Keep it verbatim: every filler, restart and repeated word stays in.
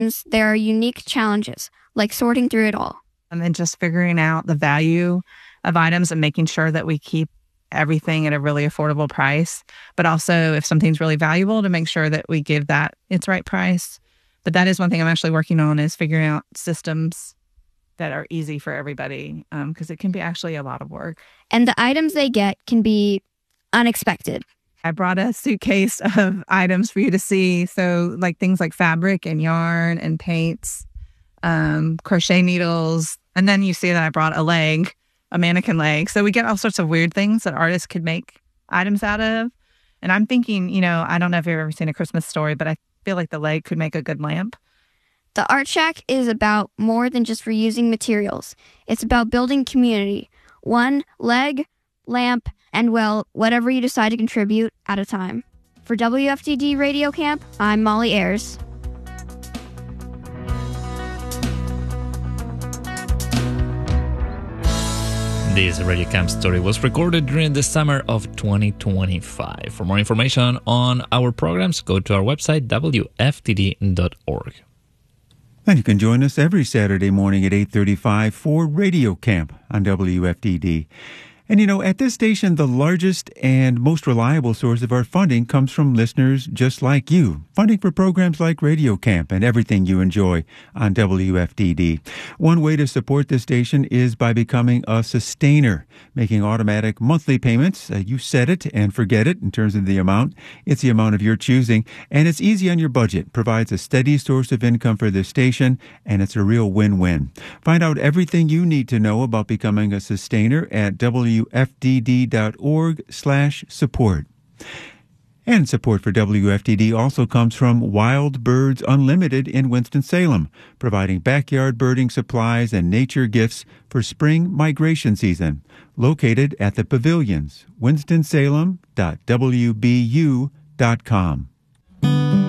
There are unique challenges, like sorting through it all. And then just figuring out the value of items and making sure that we keep everything at a really affordable price. But also, if something's really valuable, to make sure that we give that its right price. But that is one thing I'm actually working on, is figuring out systems that are easy for everybody, because um, it can be actually a lot of work. And the items they get can be unexpected. I brought a suitcase of items for you to see. So like things like fabric and yarn and paints, um, crochet needles. And then you see that I brought a leg, a mannequin leg. So we get all sorts of weird things that artists could make items out of. And I'm thinking, you know, I don't know if you've ever seen A Christmas Story, but I feel like the leg could make a good lamp. The Art Shack is about more than just reusing materials. It's about building community. One leg, lamp, and, well, whatever you decide to contribute at a time. For W F D D Radio Camp, I'm Molly Ayers. This Radio Camp story was recorded during the summer of twenty twenty-five. For more information on our programs, go to our website, w f d d dot org. And you can join us every Saturday morning at eight thirty-five for Radio Camp on W F D D. And you know, at this station, the largest and most reliable source of our funding comes from listeners just like you. Funding for programs like Radio Camp and everything you enjoy on W F D D. One way to support this station is by becoming a sustainer, making automatic monthly payments. Uh, you set it and forget it in terms of the amount. It's the amount of your choosing, and it's easy on your budget, provides a steady source of income for this station, and it's a real win-win. Find out everything you need to know about becoming a sustainer at W F D D dot org slash support. And support for W F D D also comes from Wild Birds Unlimited in Winston-Salem, providing backyard birding supplies and nature gifts for spring migration season. Located at the Pavilions, winston salem dot w b u dot com.